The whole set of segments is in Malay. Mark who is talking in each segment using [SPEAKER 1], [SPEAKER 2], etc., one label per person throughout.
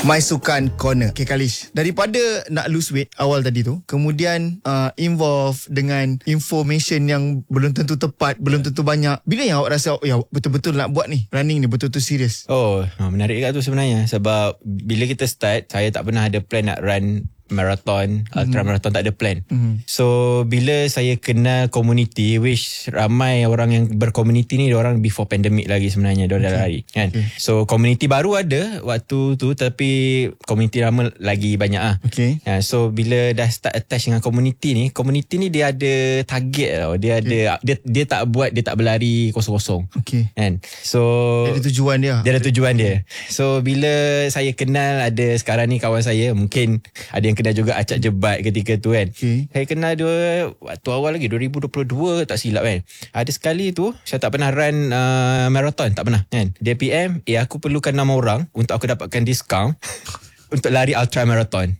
[SPEAKER 1] My Sukan Corner. Okay Kalish, daripada nak lose weight awal tadi tu, kemudian involve dengan information yang belum tentu tepat, belum tentu banyak. Bila yang awak rasa betul-betul nak buat ni, running ni betul-betul serius?
[SPEAKER 2] Menarik kat tu sebenarnya. Sebab bila kita start, saya tak pernah ada plan nak run marathon, ultra marathon, tak ada plan. So bila saya kenal community, which ramai orang yang berkomuniti ni, diorang before pandemic lagi sebenarnya, diorang dah lari kan. So community baru ada waktu tu, tapi community lama lagi banyak so bila dah start attach dengan community ni dia ada target tau. Dia ada dia tak berlari kosong-kosong kan. So
[SPEAKER 1] dia ada tujuan dia.
[SPEAKER 2] Dia ada tujuan dia. So bila saya kenal, ada sekarang ni kawan saya, mungkin ada yang kenal juga Acak Jebat ketika tu kan. Saya kenal dia waktu awal lagi 2022 tak silap kan. Ada sekali tu saya tak pernah run marathon, tak pernah kan. Dia PM, aku perlukan 6 orang untuk aku dapatkan diskaun untuk lari ultra marathon.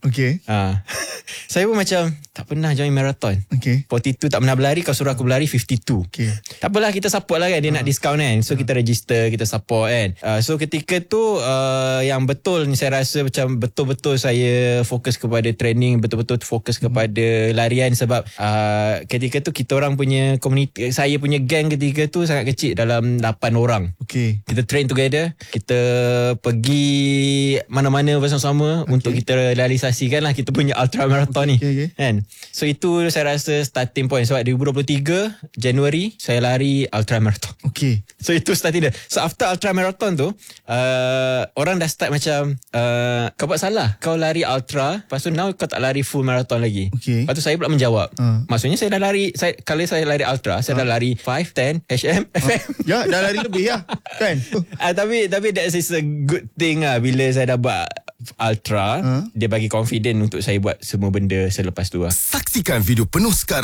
[SPEAKER 2] Saya pun macam tak pernah join marathon. 42 tak pernah berlari, kau suruh aku berlari 52. Tak apalah, kita support lah kan. Dia nak diskaun kan. So kita register, kita support kan. So ketika tu yang betul ni saya rasa macam betul-betul saya fokus kepada training, betul-betul fokus kepada larian. Sebab ketika tu kita orang punya community, saya punya gang ketika tu sangat kecil, dalam 8 orang. Kita train together, kita pergi mana-mana bersama-sama untuk kita realisasikan lah kita punya ultra marathon ni kan. So itu saya rasa starting point. Sebab 2023 Januari saya lari ultra marathon. So itu starting dia. So after ultra marathon tu orang dah start macam kau buat salah, kau lari ultra, lepas tu now kau tak lari full marathon lagi. Lepas tu saya pula menjawab, maksudnya saya dah lari, kalau saya lari ultra, saya dah lari 5, 10 HM, FM.
[SPEAKER 1] Ya, dah lari lebih ya kan.
[SPEAKER 2] Tapi that is a good thing lah. Bila saya dah buat ultra, dia bagi confident untuk saya buat semua benda selepas tu lah.
[SPEAKER 3] Saksikan video penuh sekarang.